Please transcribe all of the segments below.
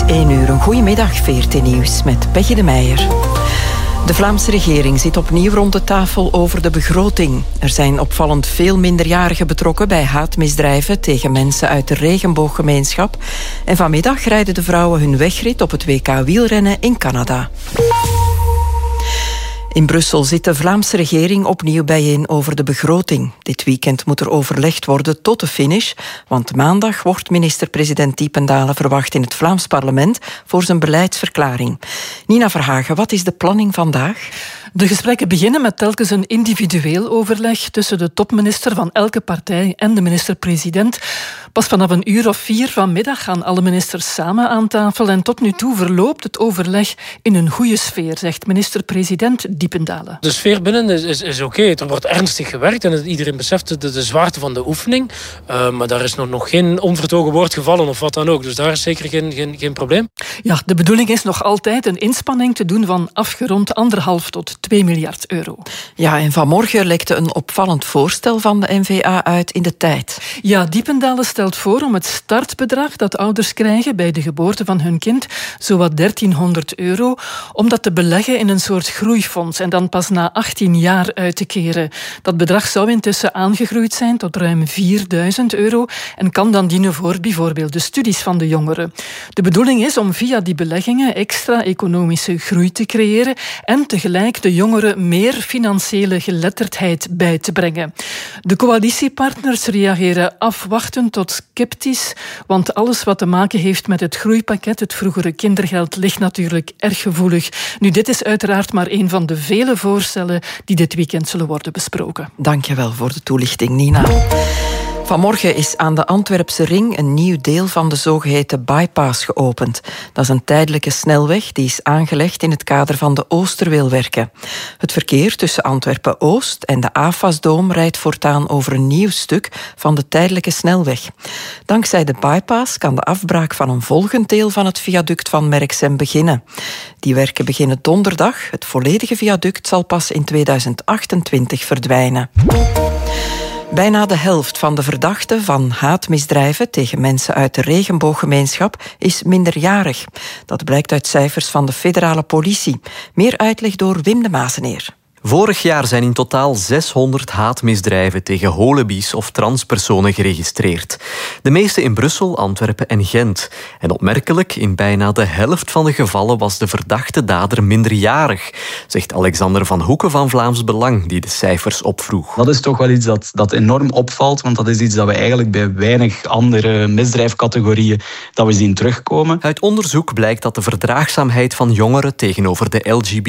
1 uur. Een goedemiddag, VRT Nieuws met Peggy de Meijer. De Vlaamse regering zit opnieuw rond de tafel over de begroting. Er zijn opvallend veel minderjarigen betrokken bij haatmisdrijven tegen mensen uit de regenbooggemeenschap. En vanmiddag rijden de vrouwen hun wegrit op het WK wielrennen in Canada. In Brussel zit de Vlaamse regering opnieuw bijeen over de begroting. Dit weekend moet er overlegd worden tot de finish, want maandag wordt minister-president Diependaele verwacht in het Vlaams parlement voor zijn beleidsverklaring. Nina Verhagen, wat is de planning vandaag? De gesprekken beginnen met telkens een individueel overleg tussen de topminister van elke partij en de minister-president. Pas vanaf 4:00 vanmiddag gaan alle ministers samen aan tafel en tot nu toe verloopt het overleg in een goede sfeer, zegt minister-president Diependaele. De sfeer binnen is oké. Er wordt ernstig gewerkt en iedereen beseft de zwaarte van de oefening. Maar daar is nog geen onvertogen woord gevallen of wat dan ook. Dus daar is zeker geen probleem. Ja, de bedoeling is nog altijd een inspanning te doen van afgerond 1,5 tot 2 miljard euro. Ja, en vanmorgen lekte een opvallend voorstel van de N-VA uit in de tijd. Ja, Diependaele stelt voor om het startbedrag dat ouders krijgen bij de geboorte van hun kind, zowat 1300 euro, om dat te beleggen in een soort groeifonds en dan pas na 18 jaar uit te keren. Dat bedrag zou intussen aangegroeid zijn tot ruim 4000 euro en kan dan dienen voor bijvoorbeeld de studies van de jongeren. De bedoeling is om via die beleggingen extra economische groei te creëren en tegelijk de jongeren meer financiële geletterdheid bij te brengen. De coalitiepartners reageren afwachtend tot sceptisch, want alles wat te maken heeft met het groeipakket, het vroegere kindergeld, ligt natuurlijk erg gevoelig. Nu, dit is uiteraard maar een van de vele voorstellen die dit weekend zullen worden besproken. Dank je wel voor de toelichting, Nina. Vanmorgen is aan de Antwerpse ring een nieuw deel van de zogeheten bypass geopend. Dat is een tijdelijke snelweg die is aangelegd in het kader van de Oosterweelwerken. Het verkeer tussen Antwerpen-Oost en de AFAS-Dome rijdt voortaan over een nieuw stuk van de tijdelijke snelweg. Dankzij de bypass kan de afbraak van een volgend deel van het viaduct van Merksem beginnen. Die werken beginnen donderdag. Het volledige viaduct zal pas in 2028 verdwijnen. Bijna de helft van de verdachten van haatmisdrijven tegen mensen uit de regenbooggemeenschap is minderjarig. Dat blijkt uit cijfers van de federale politie. Meer uitleg door Wim de Mazeneer. Vorig jaar zijn in totaal 600 haatmisdrijven tegen holibies of transpersonen geregistreerd. De meeste in Brussel, Antwerpen en Gent. En opmerkelijk, in bijna de helft van de gevallen was de verdachte dader minderjarig, zegt Alexander van Hoeken van Vlaams Belang, die de cijfers opvroeg. Dat is toch wel iets dat enorm opvalt, want dat is iets dat we eigenlijk bij weinig andere misdrijfcategorieën dat we zien terugkomen. Uit onderzoek blijkt dat de verdraagzaamheid van jongeren tegenover de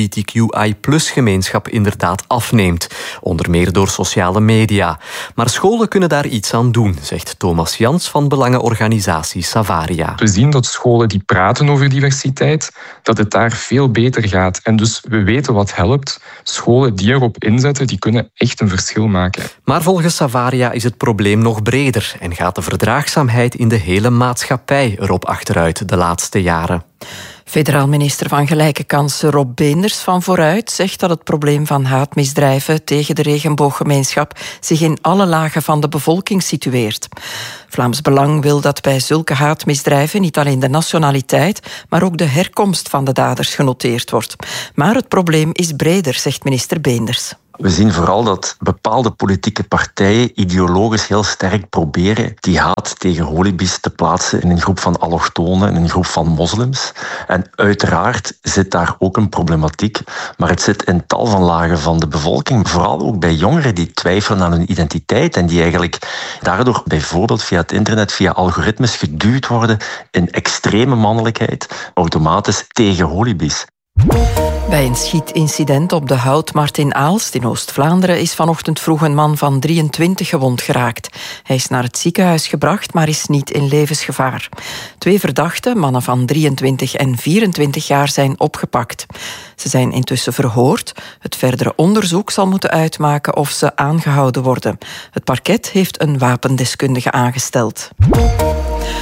LGBTQI+-gemeenschap inderdaad afneemt, onder meer door sociale media. Maar scholen kunnen daar iets aan doen, zegt Thomas Jans van belangenorganisatie Savaria. We zien dat scholen die praten over diversiteit, dat het daar veel beter gaat. En dus we weten wat helpt. Scholen die erop inzetten, die kunnen echt een verschil maken. Maar volgens Savaria is het probleem nog breder en gaat de verdraagzaamheid in de hele maatschappij erop achteruit de laatste jaren. Federaal minister van Gelijke Kansen Rob Beenders van Vooruit zegt dat het probleem van haatmisdrijven tegen de regenbooggemeenschap zich in alle lagen van de bevolking situeert. Vlaams Belang wil dat bij zulke haatmisdrijven niet alleen de nationaliteit, maar ook de herkomst van de daders genoteerd wordt. Maar het probleem is breder, zegt minister Beenders. We zien vooral dat bepaalde politieke partijen ideologisch heel sterk proberen die haat tegen holibies te plaatsen in een groep van allochtonen, in een groep van moslims. En uiteraard zit daar ook een problematiek, maar het zit in tal van lagen van de bevolking, vooral ook bij jongeren die twijfelen aan hun identiteit en die eigenlijk daardoor bijvoorbeeld via het internet, via algoritmes geduwd worden in extreme mannelijkheid, automatisch tegen holibies. Bij een schietincident op de Houtmarkt in Aalst in Oost-Vlaanderen is vanochtend vroeg een man van 23 gewond geraakt. Hij is naar het ziekenhuis gebracht, maar is niet in levensgevaar. 2 verdachten, mannen van 23 en 24 jaar, zijn opgepakt. Ze zijn intussen verhoord. Het verdere onderzoek zal moeten uitmaken of ze aangehouden worden. Het parket heeft een wapendeskundige aangesteld.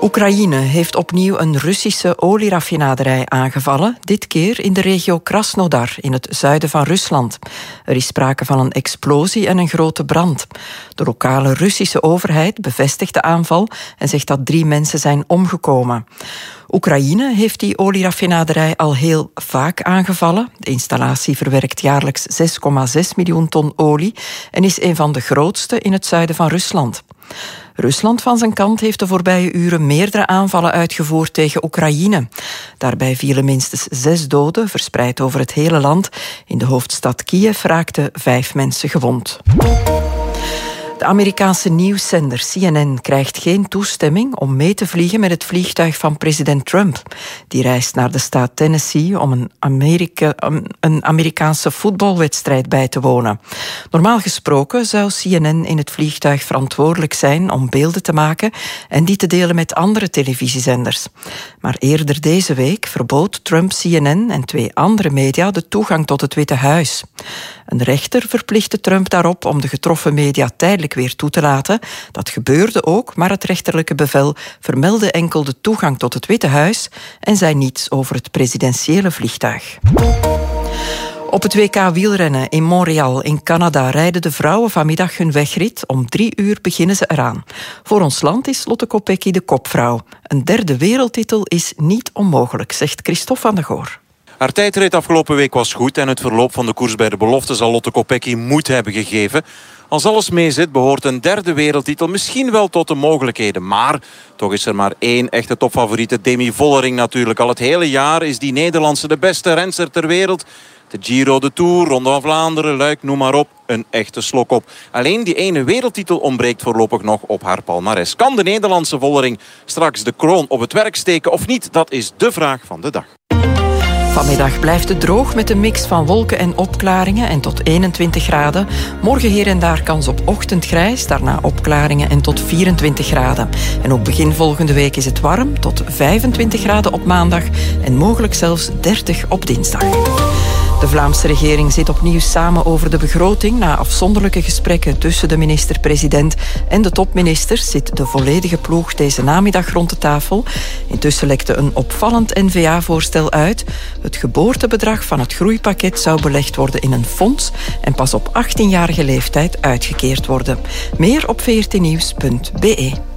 Oekraïne heeft opnieuw een Russische olieraffinaderij aangevallen, dit keer in de regio Krasnodar in het zuiden van Rusland. Er is sprake van een explosie en een grote brand. De lokale Russische overheid bevestigt de aanval en zegt dat 3 mensen zijn omgekomen. Oekraïne heeft die olieraffinaderij al heel vaak aangevallen. De installatie verwerkt jaarlijks 6,6 miljoen ton olie en is een van de grootste in het zuiden van Rusland. Rusland van zijn kant heeft de voorbije uren meerdere aanvallen uitgevoerd tegen Oekraïne. Daarbij vielen minstens 6 doden, verspreid over het hele land. In de hoofdstad Kiev raakten 5 mensen gewond. De Amerikaanse nieuwszender CNN krijgt geen toestemming om mee te vliegen met het vliegtuig van president Trump. Die reist naar de staat Tennessee om een Amerikaanse voetbalwedstrijd bij te wonen. Normaal gesproken zou CNN in het vliegtuig verantwoordelijk zijn om beelden te maken en die te delen met andere televisiezenders. Maar eerder deze week verbood Trump CNN en 2 andere media de toegang tot het Witte Huis. Een rechter verplichtte Trump daarop om de getroffen media tijdelijk weer toe te laten. Dat gebeurde ook, maar het rechterlijke bevel vermeldde enkel de toegang tot het Witte Huis en zei niets over het presidentiële vliegtuig. Op het WK wielrennen in Montreal in Canada rijden de vrouwen vanmiddag hun wegrit. Om 3 uur beginnen ze eraan. Voor ons land is Lotte Kopecky de kopvrouw. Een 3e wereldtitel is niet onmogelijk, zegt Christophe van der Goor. Haar tijdrit afgelopen week was goed en het verloop van de koers bij de belofte zal Lotte Kopecky moed hebben gegeven. Als alles meezit behoort een 3e wereldtitel misschien wel tot de mogelijkheden. Maar toch is er maar 1 echte topfavoriete, Demi Vollering natuurlijk. Al het hele jaar is die Nederlandse de beste renster ter wereld. De Giro, de Tour, Ronde van Vlaanderen, Luik, noem maar op. Een echte slok op. Alleen die ene wereldtitel ontbreekt voorlopig nog op haar palmares. Kan de Nederlandse Vollering straks de kroon op het werk steken of niet? Dat is de vraag van de dag. Vanmiddag blijft het droog met een mix van wolken en opklaringen en tot 21 graden. Morgen hier en daar kans op ochtendgrijs, daarna opklaringen en tot 24 graden. En ook begin volgende week is het warm, tot 25 graden op maandag en mogelijk zelfs 30 op dinsdag. De Vlaamse regering zit opnieuw samen over de begroting. Na afzonderlijke gesprekken tussen de minister-president en de topministers zit de volledige ploeg deze namiddag rond de tafel. Intussen lekte een opvallend N-VA-voorstel uit. Het geboortebedrag van het groeipakket zou belegd worden in een fonds en pas op 18-jarige leeftijd uitgekeerd worden. Meer op vrtnieuws.be.